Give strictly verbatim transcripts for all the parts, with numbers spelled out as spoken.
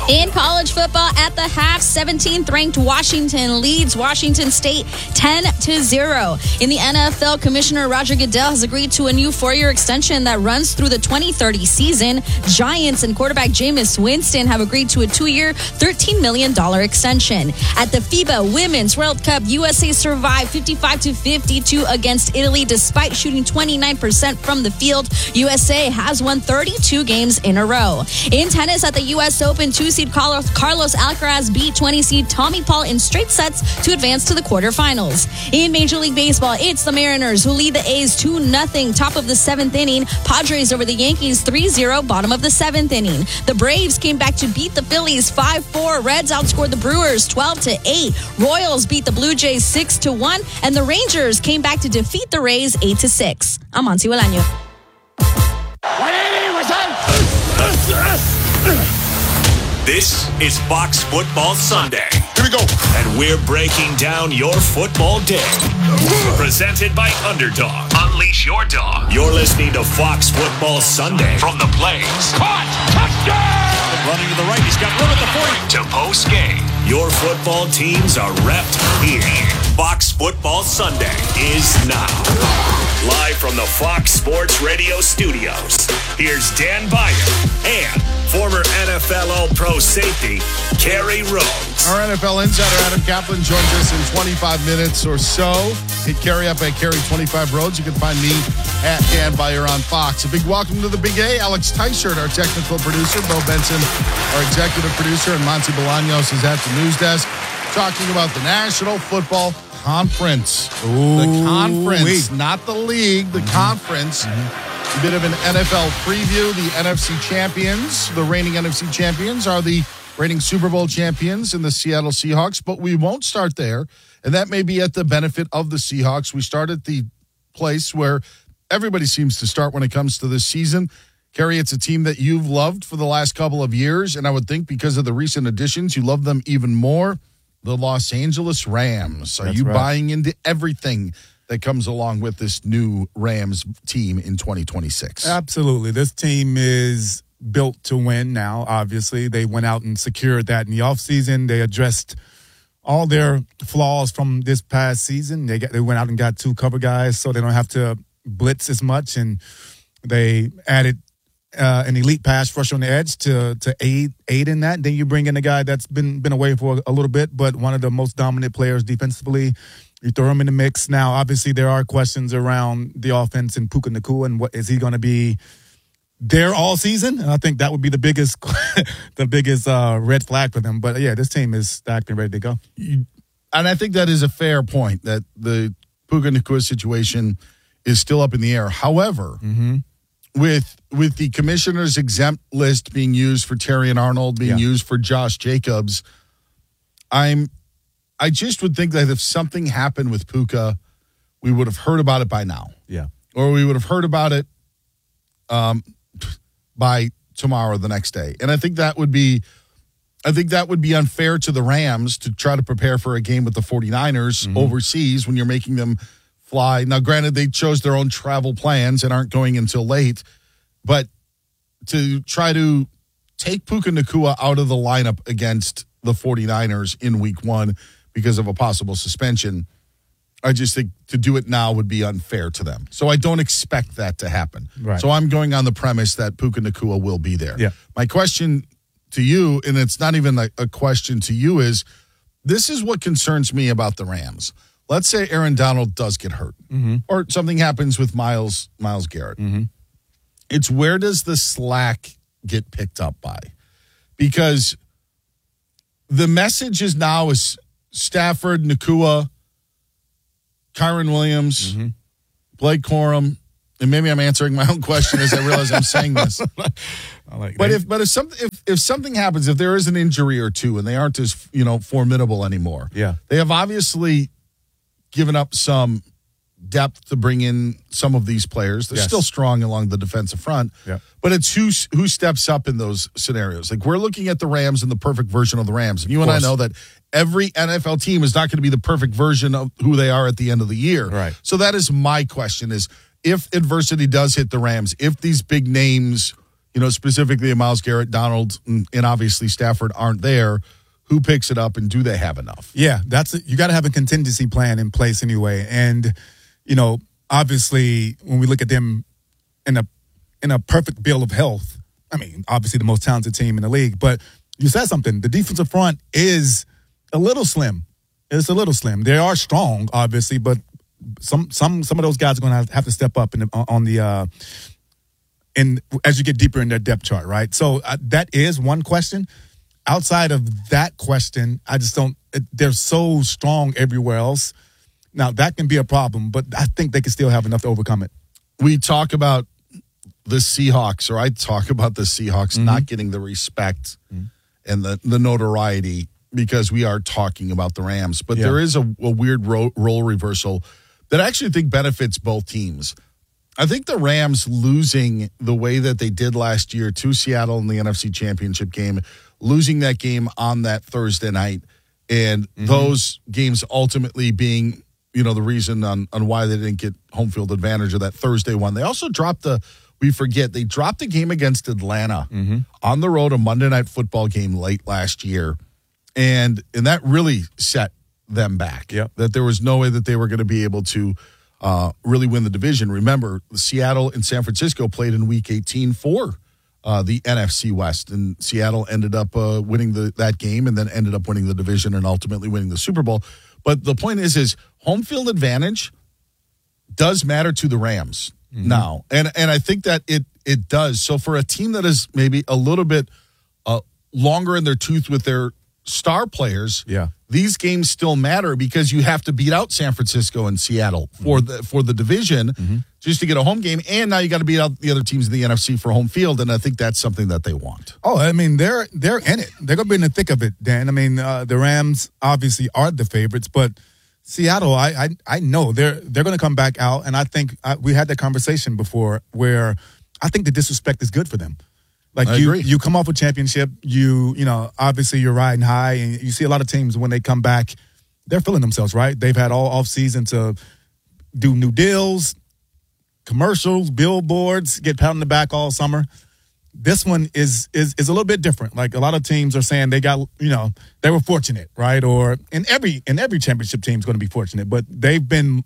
In college football at the half, seventeenth ranked Washington leads Washington State ten to zero. In the N F L, Commissioner Roger Goodell has agreed to a new four-year extension that runs through the twenty thirty season. Giants and quarterback Jameis Winston have agreed to a two-year, thirteen million dollars extension. At the FIBA Women's World Cup, U S A survived fifty-five to fifty-two against Italy despite shooting twenty-nine percent from the field. U S A has won thirty-two games in a row. In tennis at the U S Open, two-seed Carlos Alcaraz beat twenty-seed Tommy Paul in straight sets to advance to the quarterfinals. In Major League Baseball, it's the Mariners who lead the A's two nothing, top of the seventh inning. Padres over the Yankees three zero, bottom of the seventh inning. The Braves came back to beat the Phillies five four. Reds outscored the Brewers twelve to eight. Royals beat the Blue Jays six to one. And the Rangers came back to defeat the Rays eight to six. I'm Monty Bolaño. This is Fox Football Sunday. Here we go. And we're breaking down your football day. Presented by Underdog. Unleash your dog. You're listening to Fox Football Sunday. From the plays. Caught. Touchdown. Running to the right. He's got room at the forty. To post game. Your football teams are repped here. Fox Football Sunday is now. Live from the Fox Sports Radio studios. Here's Dan Beyer and former N F L All-Pro safety, Kerry Rhodes. Our N F L insider, Adam Kaplan, joins us in twenty-five minutes or so. Hit Kerry up at Kerry twenty-five Rhodes. You can find me at Dan Beyer on Fox. A big welcome to the Big A. Alex Teichert, our technical producer. Bo Benson, our executive producer. And Monty Bolaños is at the news desk talking about the National Football Conference. Ooh, the conference, wait. not the league, the mm-hmm. conference. Mm-hmm. A bit of an N F L preview. The N F C champions, the reigning N F C champions, are the reigning Super Bowl champions in the Seattle Seahawks. But we won't start there, and that may be at the benefit of the Seahawks. We start at the place where everybody seems to start when it comes to this season. Kerry, it's a team that you've loved for the last couple of years, and I would think because of the recent additions, you love them even more. The Los Angeles Rams. Are That's you right. buying into everything that comes along with this new Rams team in twenty twenty-six? Absolutely. This team is built to win now, obviously. They went out and secured that in the offseason. They addressed all their flaws from this past season. They got, they went out and got two cover guys so they don't have to blitz as much, and they added Uh, an elite pass rusher on the edge to to aid aid in that. Then you bring in a guy that's been been away for a little bit, but one of the most dominant players defensively. You throw him in the mix. Now, obviously, there are questions around the offense and Puka Nacua, and what is he going to be there all season? And I think that would be the biggest the biggest uh, red flag for them. But yeah, this team is stacked and ready to go. You, and I think that is a fair point, that the Puka Nacua situation is still up in the air. However, mm-hmm. with with the commissioner's exempt list being used for Terrion Arnold, being yeah. used for Josh Jacobs, I'm I just would think that if something happened with Puka, we would have heard about it by now. Yeah. Or we would have heard about it um, by tomorrow or the next day. And I think that would be I think that would be unfair to the Rams to try to prepare for a game with the 49ers mm-hmm. overseas when you're making them fly. Now, granted, they chose their own travel plans and aren't going until late, but to try to take Puka Nacua out of the lineup against the 49ers in week one because of a possible suspension, I just think to do it now would be unfair to them. So I don't expect that to happen. Right. So I'm going on the premise that Puka Nacua will be there. Yeah. My question to you, and it's not even a, a question to you, is this is what concerns me about the Rams. Let's say Aaron Donald does get hurt mm-hmm. or something happens with Myles Myles Garrett. Mm-hmm. It's where does the slack get picked up by? Because the message is now is Stafford, Nacua, Kyron Williams, mm-hmm. Blake Corum, and maybe I'm answering my own question as I realize I'm saying this. I like but that. if but if something if, if something happens, if there is an injury or two and they aren't as you know formidable anymore, yeah, they have obviously given up some depth to bring in some of these players. They're yes. still strong along the defensive front, yeah. but it's who who steps up in those scenarios. Like we're looking at the Rams and the perfect version of the Rams, and you and I know that every N F L team is not going to be the perfect version of who they are at the end of the year. Right. So that is my question: is if adversity does hit the Rams, if these big names you know, specifically Myles Garrett, Donald, and, and obviously Stafford aren't there, who picks it up and do they have enough? Yeah, that's it. You got to have a contingency plan in place anyway. And, you know, obviously when we look at them in a in a perfect bill of health, I mean, obviously the most talented team in the league, but you said something. The defensive front is a little slim. It's a little slim. They are strong, obviously, but some some some of those guys are going to have to step up in the, on the uh, in as you get deeper in their depth chart, right? So uh, that is one question. Outside of that question, I just don't. It, they're so strong everywhere else. Now that can be a problem, but I think they can still have enough to overcome it. We talk about the Seahawks, or I talk about the Seahawks Mm-hmm. not getting the respect mm-hmm. and the, the notoriety because we are talking about the Rams. But Yeah. there is a, a weird ro- role reversal that I actually think benefits both teams. I think the Rams losing the way that they did last year to Seattle in the N F C Championship game, losing that game on that Thursday night, and mm-hmm. those games ultimately being, you know, the reason on, on why they didn't get home field advantage of that Thursday one. They also dropped the, we forget, they dropped the game against Atlanta mm-hmm. on the road, a Monday Night Football game late last year. And and that really set them back. Yep. That there was no way that they were going to be able to uh, really win the division. Remember, Seattle and San Francisco played in Week eighteen for uh, the N F C West, and Seattle ended up uh, winning the, that game and then ended up winning the division and ultimately winning the Super Bowl. But the point is, is home field advantage does matter to the Rams mm-hmm. now. And and I think that it it does. So for a team that is maybe a little bit uh, longer in their tooth with their star players, yeah, these games still matter because you have to beat out San Francisco and Seattle for mm-hmm. the for the division mm-hmm. just to get a home game, and now you got to beat out the other teams in the N F C for home field, and I think that's something that they want. Oh, I mean, they're they're in it. They're going to be in the thick of it, Dan. I mean, uh, the Rams obviously are the favorites, but Seattle, I I, I know they're they're going to come back out, and I think I, we had that conversation before where I think the disrespect is good for them. Like I you, agree. you come off a championship, you, you know, obviously you're riding high, and you see a lot of teams when they come back, they're feeling themselves, right? They've had all off season to do new deals, commercials, billboards, get pat on the back all summer. This one is is is a little bit different. Like a lot of teams are saying they got, you know, they were fortunate, right? Or in every in every championship team is going to be fortunate, but they've been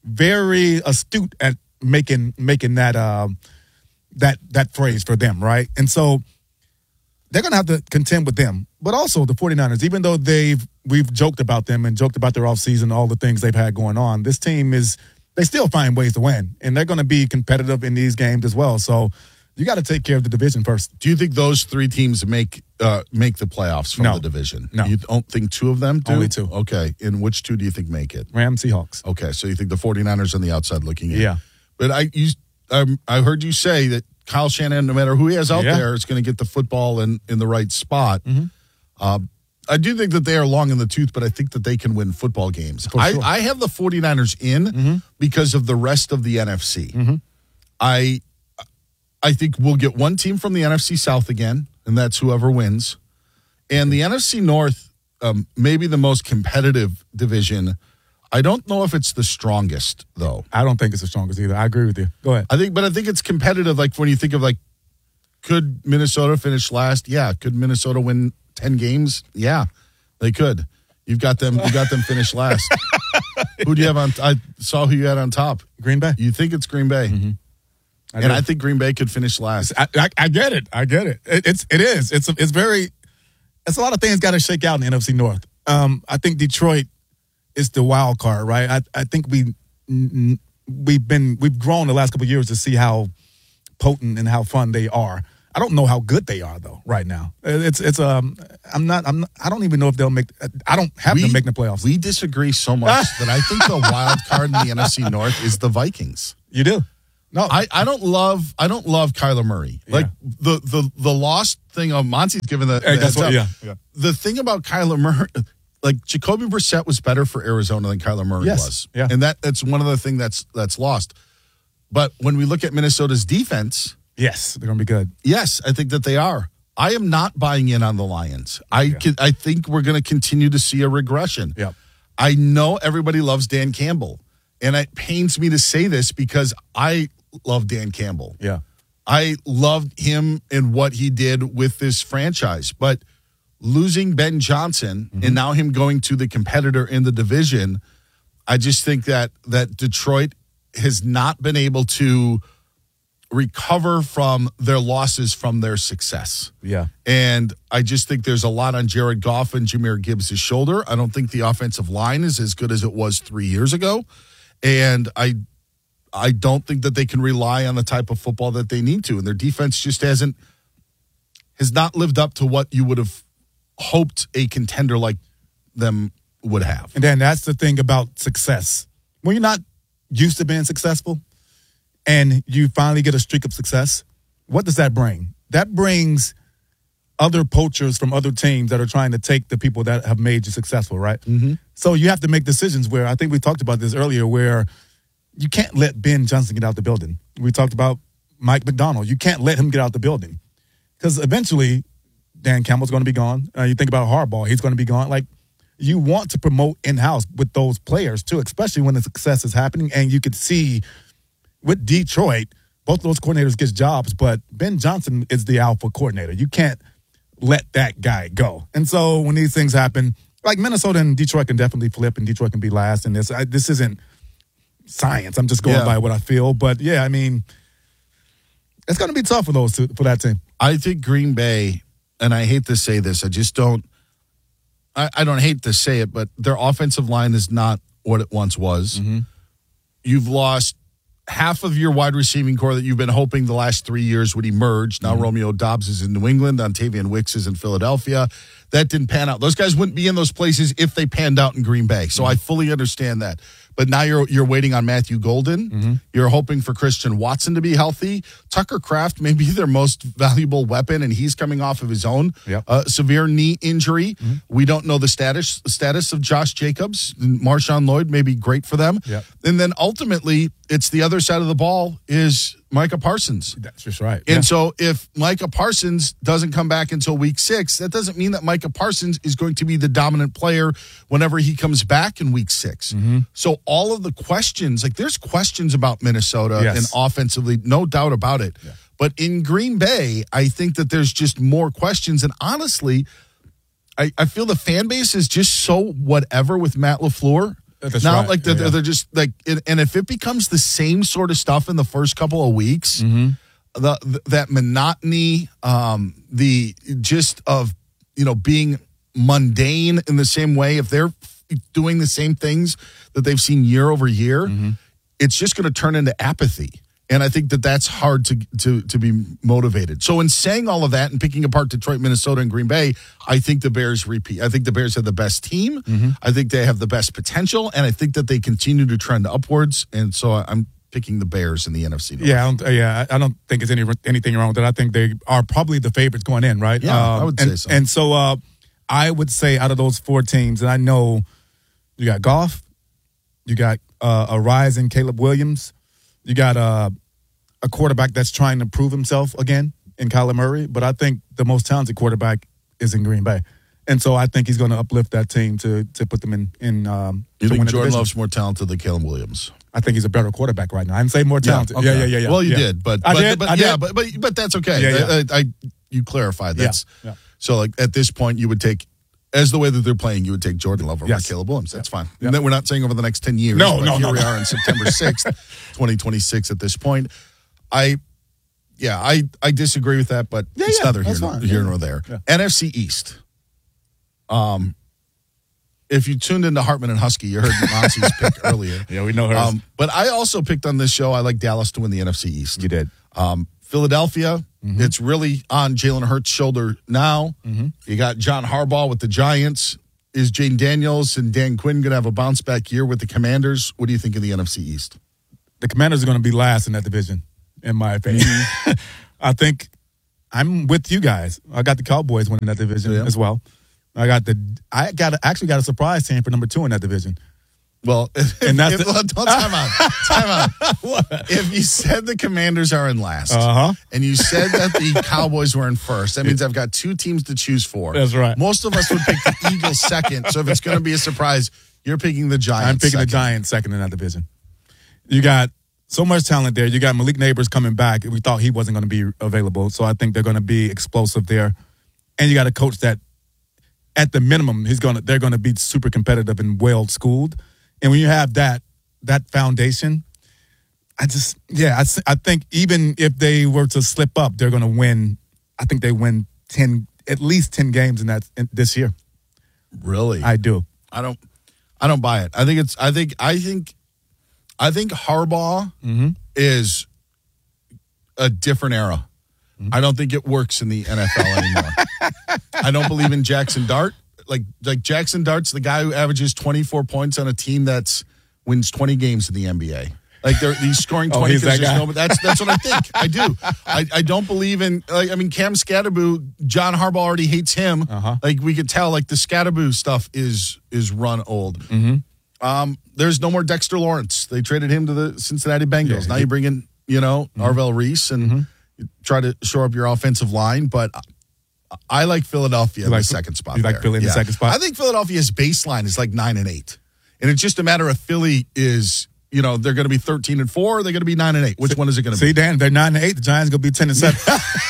very astute at making making that. Uh, that that phrase for them, right? And so they're going to have to contend with them. But also the 49ers, even though they've we've joked about them and joked about their offseason, all the things they've had going on, this team is, they still find ways to win. And they're going to be competitive in these games as well. So you got to take care of the division first. Do you think those three teams make uh, make the playoffs from No. the division? No. You don't think two of them do? Only two. Okay. And which two do you think make it? Rams, Seahawks. Okay. So you think the 49ers on the outside looking in. Yeah. But I you, um, I heard you say that Kyle Shanahan, no matter who he has out Yeah. there, is going to get the football in, in the right spot. Mm-hmm. Uh, I do think that they are long in the tooth, but I think that they can win football games. For I, sure. I have the 49ers in Mm-hmm. because of the rest of the N F C. Mm-hmm. I I think we'll get one team from the N F C South again, and that's whoever wins. And the N F C North, um, maybe the most competitive division. I don't know if it's the strongest, though. I don't think it's the strongest either. I agree with you. Go ahead. I think, but I think it's competitive. Like when you think of like, could Minnesota finish last? Yeah. Could Minnesota win ten games? Yeah, they could. You've got them. You got them finish last. Who do you have on? I saw who you had on top. Green Bay. You think it's Green Bay, Mm-hmm. I and do. I think Green Bay could finish last. I, I, I get it. I get it. it. It's it is. It's it's very. It's a lot of things got to shake out in the N F C North. Um, I think Detroit is the wild card, right? I I think we we've been we've grown the last couple of years to see how potent and how fun they are. I don't know how good they are though right now. It's it's um I'm not I'm not, I don't even know if they'll make. I don't have them making the playoffs. We disagree so much that I think the wild card in the N F C North is the Vikings. You do. No, I, I don't love I don't love Kyler Murray. Yeah. Like the the the lost thing of Monty's given the, Hey, the that's heads what- up. yeah, yeah. The thing about Kyler Murray, like Jacoby Brissett was better for Arizona than Kyler Murray Yes, was. yeah. And that that's one of the things that's that's lost. But when we look at Minnesota's defense, yes, they're gonna be good. yes, I think that they are. I am not buying in on the Lions. I Yeah. can, I think we're going to continue to see a regression. Yep. I know everybody loves Dan Campbell, and it pains me to say this because I love Dan Campbell. Yeah. I loved him and what he did with this franchise. But losing Ben Johnson mm-hmm. and now him going to the competitor in the division, I just think that that Detroit has not been able to recover from their losses from their success. Yeah. And I just think there's a lot on Jared Goff and Jahmyr Gibbs' shoulder. I don't think the offensive line is as good as it was three years ago. And I I don't think that they can rely on the type of football that they need to. And their defense just hasn't has not lived up to what you would have hoped a contender like them would have. And then that's the thing about success. When you're not used to being successful, and you finally get a streak of success, what does that bring? That brings other poachers from other teams that are trying to take the people that have made you successful, right? Mm-hmm. So you have to make decisions where, I think we talked about this earlier, where you can't let Ben Johnson get out the building. We talked about Mike McDonald. You can't let him get out the building because eventually Dan Campbell's going to be gone. Uh, you think about Harbaugh, he's going to be gone. Like, you want to promote in-house with those players too, especially when the success is happening and you could see with Detroit, both of those coordinators get jobs, but Ben Johnson is the alpha coordinator. You can't let that guy go. And so when these things happen, like Minnesota and Detroit can definitely flip, and Detroit can be last in this. I, this isn't science. I'm just going yeah. by what I feel. But, yeah, I mean, it's going to be tough for those two, for that team. I think Green Bay, and I hate to say this, I just don't, I, I don't hate to say it, but their offensive line is not what it once was. Mm-hmm. You've lost half of your wide receiving core that you've been hoping the last three years would emerge. Now mm-hmm. Romeo Doubs is in New England. Ontavian Wicks is in Philadelphia. That didn't pan out. Those guys wouldn't be in those places if they panned out in Green Bay. So mm-hmm. I fully understand that. But now you're you're waiting on Matthew Golden. Mm-hmm. You're hoping for Christian Watson to be healthy. Tucker Kraft may be their most valuable weapon, and he's coming off of his own yep. uh, severe knee injury. Mm-hmm. We don't know the status status of Josh Jacobs. Marshawn Lloyd may be great for them. Yep. And then ultimately, it's the other side of the ball is Micah Parsons. That's just right. And yeah. so if Micah Parsons doesn't come back until week six, that doesn't mean that Micah Parsons is going to be the dominant player whenever he comes back in week six. Mm-hmm. So all of the questions, like there's questions about Minnesota yes. and offensively, no doubt about it. Yeah. But in Green Bay, I think that there's just more questions. And honestly, I, I feel the fan base is just so whatever with Matt LaFleur. That's now, right. like they're, yeah, yeah. they're just like, and if it becomes the same sort of stuff in the first couple of weeks, mm-hmm. the, the that monotony, um, the just of you know being mundane in the same way, if they're doing the same things that they've seen year over year, mm-hmm. it's just going to turn into apathy. And I think that that's hard to, to to be motivated. So in saying all of that and picking apart Detroit, Minnesota, and Green Bay, I think the Bears repeat. I think the Bears have the best team. Mm-hmm. I think they have the best potential. And I think that they continue to trend upwards. And so I'm picking the Bears in the N F C North. Yeah, I don't, yeah, I don't think there's any anything wrong with that. I think they are probably the favorites going in, right? Yeah, um, I would and, say so. And so uh, I would say out of those four teams, and I know you got Goff, you got uh, a rising Caleb Williams, you got uh, a quarterback that's trying to prove himself again in Kyler Murray, but I think the most talented quarterback is in Green Bay. And so I think he's going to uplift that team to to put them in. in um, you to think win Jordan division. Love's more talented than Caleb Williams? I think he's a better quarterback right now. I didn't say more talented. okay. Yeah, yeah, yeah, yeah. Well, you yeah. did, but, I but, did. but I yeah, did. but but but that's okay. Yeah, yeah. I, I, you clarified that's Yeah, yeah. so like at this point you would take as the way that they're playing, you would take Jordan Love over Yes. Caleb Williams. That's fine. Yeah. And then we're not saying over the next ten years. No, but no, here no, we no. are on September sixth, twenty twenty-six. At this point, I. Yeah, I, I disagree with that, but Yeah, it's yeah, neither here, that's nor, fine. here Yeah. nor there. Yeah. N F C East. Um, if you tuned into Hartman and Husky, you heard Monsi's pick earlier. Yeah, we know her. Um, but I also picked on this show. I like Dallas to win the N F C East. You did. Um, Philadelphia, Mm-hmm. it's really on Jalen Hurts' shoulder now. Mm-hmm. You got John Harbaugh with the Giants. Is Jane Daniels and Dan Quinn going to have a bounce back year with the Commanders? What do you think of the N F C East? The Commanders are going to be last in that division, in my opinion. I think I'm with you guys. I got the Cowboys winning that division Yeah. as well. I got the. I got actually got a surprise team for number two in that division. Well, if, And that's if, the- don't time out. Time out. If you said the Commanders are in last, Uh-huh. and you said that the Cowboys were in first, that means I've got two teams to choose for. That's right. Most of us would pick the Eagles second. So if it's going to be a surprise, you're picking the Giants. I'm picking second. the Giants second in that division. You got So much talent there. You got Malik Neighbors coming back. We thought he wasn't going to be available, so I think they're going to be explosive there. And you got a coach that, at the minimum, he's going to they're going to be super competitive and well schooled. And when you have that that foundation, I just yeah, I, I think even if they were to slip up, they're going to win. I think they win ten, at least ten games in that in, this year. Really, I do. I don't. I don't buy it. I think it's. I think. I think. I think Harbaugh Mm-hmm. is a different era. Mm-hmm. I don't think it works in the N F L anymore. I don't believe in Jackson Dart. Like like Jackson Dart's the guy who averages twenty-four points on a team that's wins twenty games in the N B A. Like they're he's scoring Oh, twenty. he's that there's guy. no, that's that's what I think. I do. I, I don't believe in. Like I mean, Cam Scatterboo. John Harbaugh already hates him. Uh-huh. Like we could tell. Like the Scatterboo stuff is is run old. Mm-hmm. Um, there's no more Dexter Lawrence. They traded him to the Cincinnati Bengals. Yeah, now he- you bring in, you know, Mm-hmm. Arvell Reese and Mm-hmm. you try to shore up your offensive line. But I like Philadelphia in like- the second spot. you like there. Philly in the second spot? I think Philadelphia's baseline is like nine and eight, and it's just a matter of Philly is, you know, they're going to be thirteen and four. Or they're going to be nine and eight. Which one is it going to be? See, Dan, they're nine and eight. The Giants gonna be ten and seven.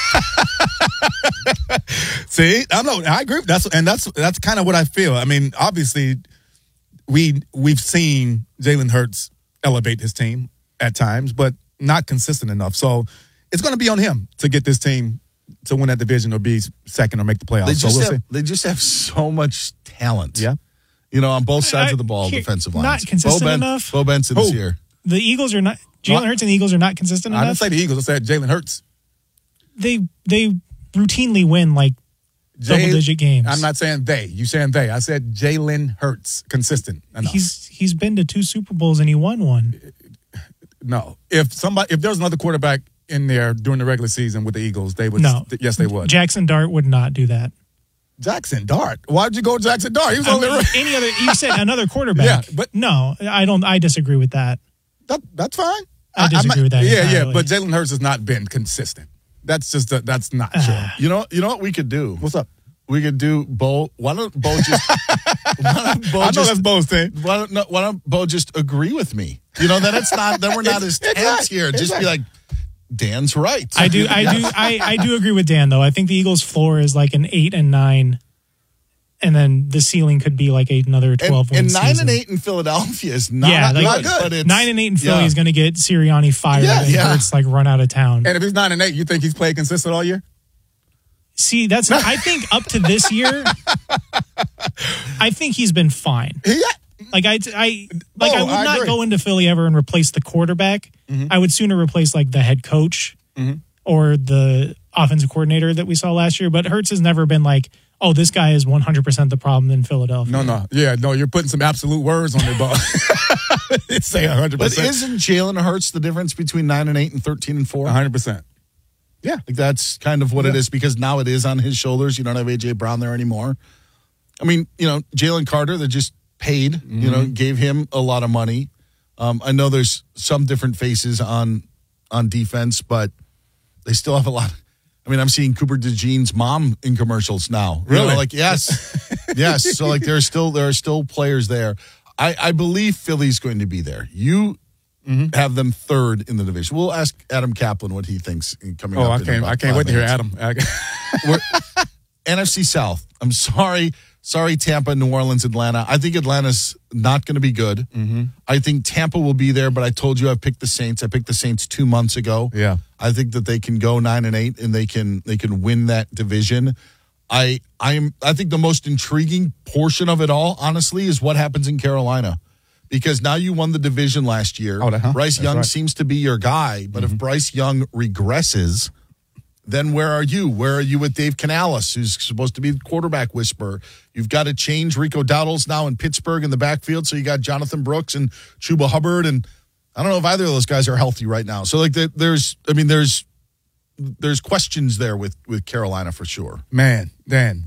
See, I know. I agree. That's and that's that's kind of what I feel. I mean, obviously, we we've seen Jalen Hurts elevate his team at times, but not consistent enough. So it's going to be on him to get this team to win that division or be second or make the playoffs. They so just we'll have, see. they just have so much talent. Yeah. You know, on both sides I- of the ball, here- defensive not lines. consistent Bo Ben- enough? Bo Benson is Who? here. The Eagles are not. Jalen Hurts and the Eagles are not consistent I didn't enough. say the Eagles. I said Jalen Hurts. They they routinely win like Jay- double digit games. I'm not saying they. You saying they. I said Jalen Hurts. Consistent enough. He's he's been to two Super Bowls and he won one. No. If somebody, if there was another quarterback in there during the regular season with the Eagles, they would. No. Yes, they would. Jackson Dart would not do that. Jackson Dart. Why'd you go Jackson Dart? He was I on mean, the. any other? You said another quarterback. Yeah, but- no, I don't. I disagree with that. That, that's fine. I I'm disagree not- with that Yeah, yeah. entirely. But Jalen Hurts has not been consistent. That's just a, that's not true. You know, you know what we could do? What's up? We could do Bo. Why don't Bo just? why don't Bo I know just, that's Bo's thing. Why don't, no, why don't Bo just agree with me? You know, then it's not. Then we're not as tense Exactly, here. Just be like, Dan's right. I do. I do. I, I do agree with Dan though. I think the Eagles' floor is like an eight and nine, and then the ceiling could be like eight, another And, twelve. win and nine season. and eight in Philadelphia is not, Yeah, not like- good. But it's, Nine and eight in Philly yeah. is going to get Sirianni fired Yeah, and yeah. Hurts like run out of town. And if he's nine and eight, you think he's played consistent all year? See, that's I think up to this year, I think he's been fine. Yeah. Like I, I like Oh, I would I not agree. go into Philly ever and replace the quarterback. I would sooner replace like the head coach or the offensive coordinator that we saw last year. But Hurts has never been like, oh, this guy is one hundred percent the problem in Philadelphia. No, no. Yeah, no, you're putting some absolute words on there, Bo. It's saying one hundred But percent. isn't Jalen Hurts the difference between nine and eight and thirteen and four? one hundred percent. Yeah. Like that's kind of what it Yeah. is because now it is on his shoulders. You don't have A J Brown there anymore. I mean, you know, Jalen Carter, they just paid, Mm-hmm. you know, gave him a lot of money. Um, I know there's some different faces on on defense, but they still have a lot. I mean, I'm seeing Cooper DeJean's mom in commercials now. You know, Really? like, yes. yes. So like there's still there are still players there. I, I believe Philly's going to be there. You Mm-hmm. have them third in the division. We'll ask Adam Kaplan what he thinks in coming Oh, up. I in can't. about I can't five wait to hear minutes. Adam. I- We're, N F C South. I'm sorry. Sorry, Tampa, New Orleans, Atlanta. I think Atlanta's not going to be good. Mm-hmm. I think Tampa will be there, but I told you I picked the Saints. I picked the Saints two months ago. Yeah. I think that they can go nine and eight and they can they can win that division. I I am I think the most intriguing portion of it all, honestly, is what happens in Carolina. Because now you won the division last year. Oh, uh-huh. Bryce That's Young right. seems to be your guy, but if Bryce Young regresses, then where are you? Where are you with Dave Canales, who's supposed to be the quarterback whisperer? You've got to change. Rico Dowdle's now in Pittsburgh in the backfield, so you got Jonathan Brooks and Chuba Hubbard, and I don't know if either of those guys are healthy right now. So like, the, there's, I mean, there's, there's questions there with with Carolina for sure. Man, Dan,